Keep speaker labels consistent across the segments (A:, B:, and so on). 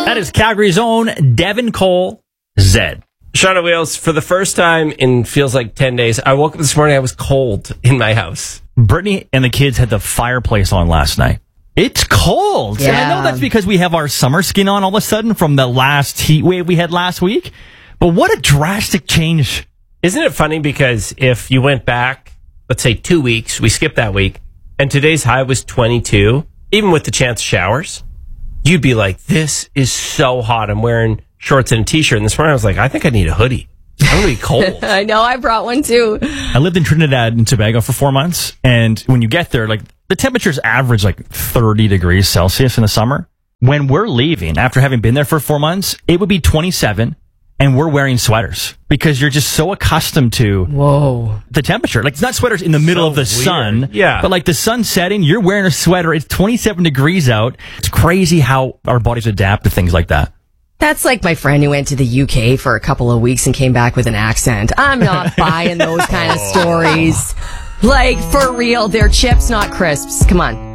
A: That is Calgary's own Devin Cole, Zed.
B: Sean on Wheels, for the first time in feels like 10 days, I woke up this morning, I was cold in my house.
A: Brittany and the kids had the fireplace on last night. It's cold.
C: Yeah.
A: And I know that's because we have our summer skin on all of a sudden from the last heat wave we had last week. But what a drastic change.
B: Isn't it funny? Because if you went back, let's say 2 weeks, we skipped that week, and today's high was 22, even with the chance of showers, you'd be like, this is so hot. I'm wearing shorts and a t-shirt. And this morning I was like, I think I need a hoodie. I'm going to be cold.
C: I know, I brought one too.
A: I lived in Trinidad and Tobago for 4 months. And when you get there, like the temperatures average like 30 degrees Celsius in the summer. When we're leaving, after having been there for 4 months, it would be 27 and we're wearing sweaters because you're just so accustomed to the temperature. Like it's not sweaters in the middle of the sun.
B: Yeah.
A: But like the sun setting, you're wearing a sweater. It's 27 degrees out. It's crazy how our bodies adapt to things like that.
C: That's like my friend who went to the UK for a couple of weeks and came back with an accent. I'm not buying those kind of stories. Like, for real, they're chips, not crisps. Come on.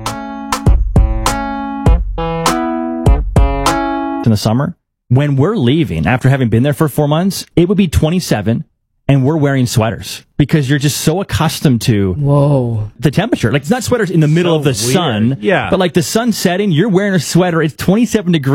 A: In the summer, when we're leaving, after having been there for 4 months, it would be 27 and we're wearing sweaters because you're just so accustomed to the temperature. Like it's not sweaters in the middle of the sun.
B: Yeah.
A: But like the sun setting, you're wearing a sweater. It's 27 degrees.